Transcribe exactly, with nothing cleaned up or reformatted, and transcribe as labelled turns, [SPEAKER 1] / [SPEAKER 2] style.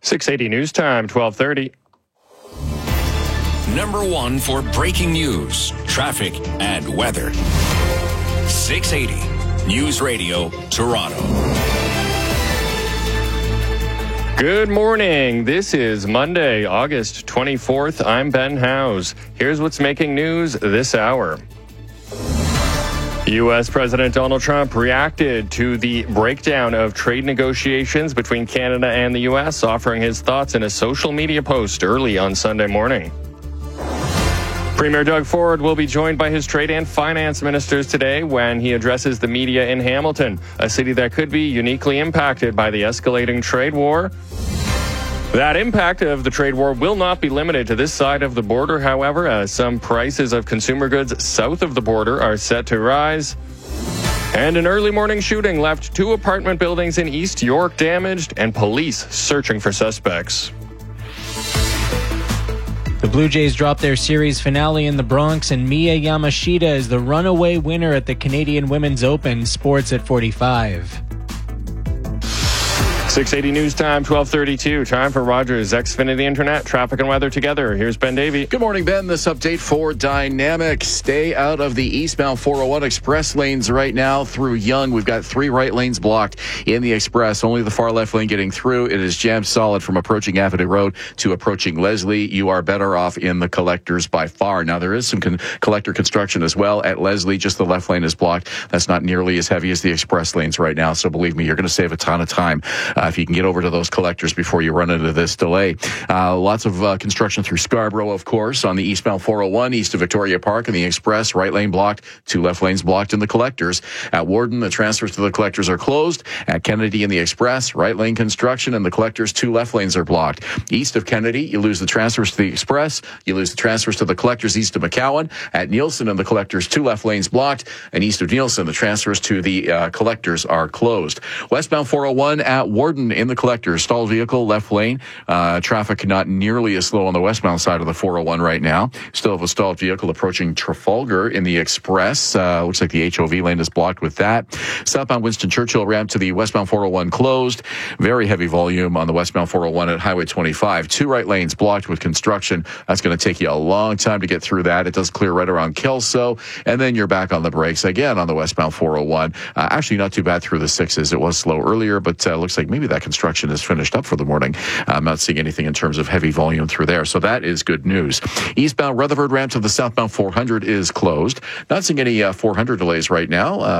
[SPEAKER 1] six eighty News Time, twelve thirty.
[SPEAKER 2] Number one for breaking news, traffic, and weather. six eighty News Radio, Toronto.
[SPEAKER 1] Good morning. This is Monday, August twenty-fourth. I'm Ben Howes. Here's what's making news this hour. U S. President Donald Trump reacted to the breakdown of trade negotiations between Canada and the U S, offering his thoughts in a social media post early on Sunday morning. Premier Doug Ford will be joined by his trade and finance ministers today when he addresses the media in Hamilton, a city that could be uniquely impacted by the escalating trade war. That impact of the trade war will not be limited to this side of the border, however, as some prices of consumer goods south of the border are set to rise. And an early morning shooting left two apartment buildings in East York damaged and police searching for suspects.
[SPEAKER 3] The Blue Jays dropped their series finale in the Bronx, and Mia Yamashita is the runaway winner at the Canadian Women's Open. Sports at forty-five.
[SPEAKER 1] six eighty News Time, twelve thirty-two. Time for Rogers Xfinity Internet. Traffic and weather together. Here's Ben Davey.
[SPEAKER 4] Good morning, Ben. This update for Dynamic. Stay out of the eastbound four oh one express lanes right now through Yonge. We've got three right lanes blocked in the express. Only the far left lane getting through. It is jammed solid from approaching Avenue Road to approaching Leslie. You are better off in the collectors by far. Now, there is some con- collector construction as well at Leslie. Just the left lane is blocked. That's not nearly as heavy as the express lanes right now. So believe me, you're going to save a ton of time Uh, if you can get over to those collectors before you run into this delay. Uh, lots of uh, construction through Scarborough, of course, on the eastbound four oh one, east of Victoria Park, and the express, right lane blocked, two left lanes blocked in the collectors. At Warden, the transfers to the collectors are closed. At Kennedy and the express, right lane construction, and the collectors, two left lanes are blocked. East of Kennedy, you lose the transfers to the express, you lose the transfers to the collectors east of McCowan. At Nielsen and the collectors, two left lanes blocked, and east of Nielsen, the transfers to the uh, collectors are closed. Westbound four oh one at Warden in the collector, stalled vehicle, left lane. Uh, traffic not nearly as slow on the westbound side of the four oh one right now. Still have a stalled vehicle approaching Trafalgar in the express. Uh, looks like the H O V lane is blocked with that. Southbound Winston Churchill ramp to the westbound four oh one closed. Very heavy volume on the westbound four oh one at Highway twenty-five. Two right lanes blocked with construction. That's going to take you a long time to get through that. It does clear right around Kelso, and then you're back on the brakes again on the westbound four oh one. Uh, actually, not too bad through the sixes. It was slow earlier, but uh, looks like maybe that construction is finished up for the morning. I'm not seeing anything in terms of heavy volume through there, so that is good news. Eastbound Rutherford ramp to the southbound four hundred is closed. Not seeing any uh, four hundred delays right now. Uh,